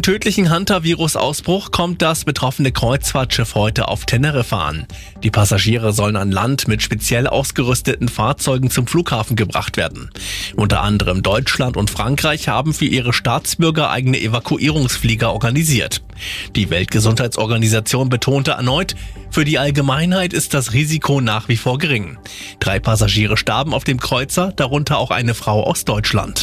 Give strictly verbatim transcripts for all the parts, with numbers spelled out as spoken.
tödlichen Hantavirus-Ausbruch kommt das betroffene Kreuzfahrtschiff heute auf Teneriffa an. Die Passagiere sollen an Land mit speziell ausgerüsteten Fahrzeugen zum Flughafen gebracht werden. Unter anderem Deutschland und Frankreich haben für ihre Staatsbürger eigene Evakuierungsflieger organisiert. Die Weltgesundheitsorganisation betonte erneut, für die Allgemeinheit ist das Risiko nach wie vor gering. Drei Passagiere starben auf dem Kreuzer, darunter auch eine Frau aus Deutschland.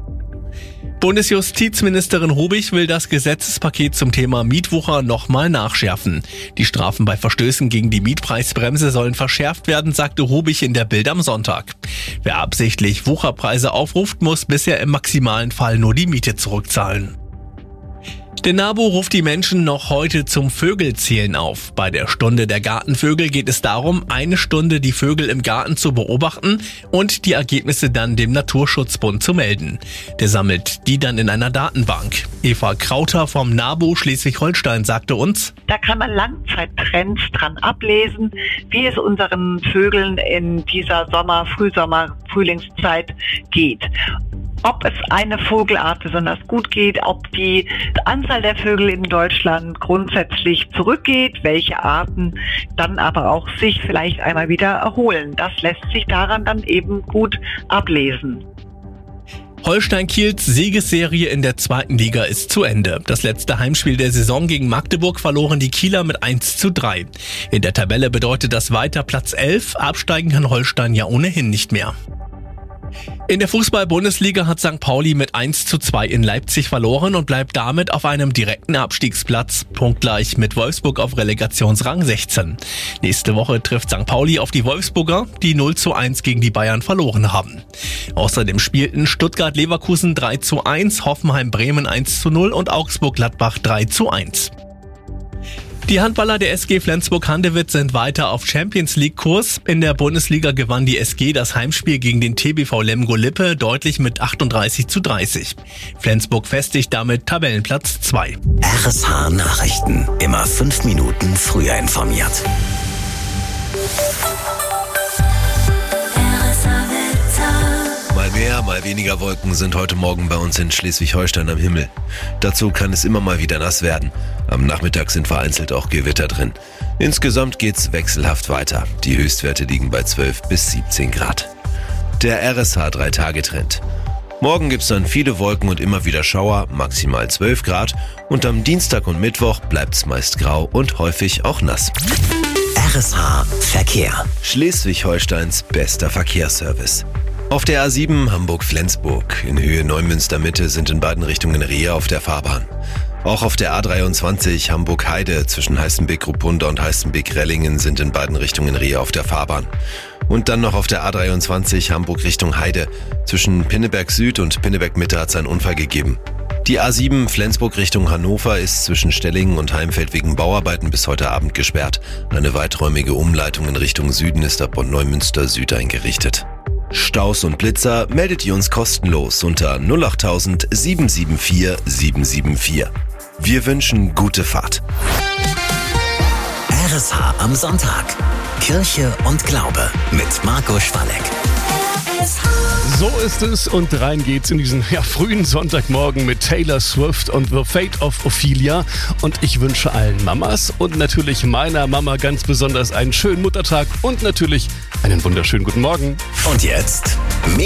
Bundesjustizministerin Rubich will das Gesetzespaket zum Thema Mietwucher nochmal nachschärfen. Die Strafen bei Verstößen gegen die Mietpreisbremse sollen verschärft werden, sagte Rubich in der Bild am Sonntag. Wer absichtlich Wucherpreise aufruft, muss bisher im maximalen Fall nur die Miete zurückzahlen. Der NABU ruft die Menschen noch heute zum Vögelzählen auf. Bei der Stunde der Gartenvögel geht es darum, eine Stunde die Vögel im Garten zu beobachten und die Ergebnisse dann dem Naturschutzbund zu melden. Der sammelt die dann in einer Datenbank. Eva Krauter vom NABU Schleswig-Holstein sagte uns: Da kann man Langzeittrends dran ablesen, wie es unseren Vögeln in dieser Sommer-, Frühsommer-, Frühlingszeit geht. Ob es eine Vogelart besonders gut geht, ob die Anzahl der Vögel in Deutschland grundsätzlich zurückgeht, welche Arten dann aber auch sich vielleicht einmal wieder erholen. Das lässt sich daran dann eben gut ablesen. Holstein Kiels Siegesserie in der zweiten Liga ist zu Ende. Das letzte Heimspiel der Saison gegen Magdeburg verloren die Kieler mit eins zu drei. In der Tabelle bedeutet das weiter Platz elf, absteigen kann Holstein ja ohnehin nicht mehr. In der Fußball-Bundesliga hat Sankt Pauli mit eins zu zwei in Leipzig verloren und bleibt damit auf einem direkten Abstiegsplatz, punktgleich mit Wolfsburg auf Relegationsrang sechzehn. Nächste Woche trifft Sankt Pauli auf die Wolfsburger, die null zu eins gegen die Bayern verloren haben. Außerdem spielten Stuttgart-Leverkusen drei zu eins, Hoffenheim-Bremen eins zu null und Augsburg-Gladbach drei zu eins. Die Handballer der S G Flensburg-Handewitt sind weiter auf Champions-League-Kurs. In der Bundesliga gewann die S G das Heimspiel gegen den T B V Lemgo-Lippe deutlich mit achtunddreißig zu dreißig. Flensburg festigt damit Tabellenplatz zwei. R S H Nachrichten. Immer fünf Minuten früher informiert. Mal mehr, mal weniger Wolken sind heute Morgen bei uns in Schleswig-Holstein am Himmel. Dazu kann es immer mal wieder nass werden. Am Nachmittag sind vereinzelt auch Gewitter drin. Insgesamt geht's wechselhaft weiter. Die Höchstwerte liegen bei zwölf bis siebzehn Grad. Der R S H drei Tage Trend. Morgen gibt's dann viele Wolken und immer wieder Schauer, maximal zwölf Grad. Und am Dienstag und Mittwoch bleibt's meist grau und häufig auch nass. R S H Verkehr. Schleswig-Holsteins bester Verkehrsservice. Auf der A sieben Hamburg-Flensburg in Höhe Neumünster-Mitte sind in beiden Richtungen Rehe auf der Fahrbahn. Auch auf der A dreiundzwanzig Hamburg-Heide zwischen Heißenbeck-Ruppunda und Heißenbeck-Rellingen sind in beiden Richtungen Rehe auf der Fahrbahn. Und dann noch auf der A dreiundzwanzig Hamburg Richtung Heide zwischen Pinneberg Süd und Pinneberg Mitte hat es einen Unfall gegeben. Die A sieben Flensburg Richtung Hannover ist zwischen Stellingen und Heimfeld wegen Bauarbeiten bis heute Abend gesperrt. Eine weiträumige Umleitung in Richtung Süden ist ab Neumünster Süd eingerichtet. Staus und Blitzer meldet ihr uns kostenlos unter null acht tausend sieben sieben vier sieben sieben vier. Wir wünschen gute Fahrt. R S H am Sonntag. Kirche und Glaube mit Marco Schwalleck. So ist es und rein geht's in diesen ja, frühen Sonntagmorgen mit Taylor Swift und The Fate of Ophelia. Und ich wünsche allen Mamas und natürlich meiner Mama ganz besonders einen schönen Muttertag und natürlich einen wunderschönen guten Morgen. Und jetzt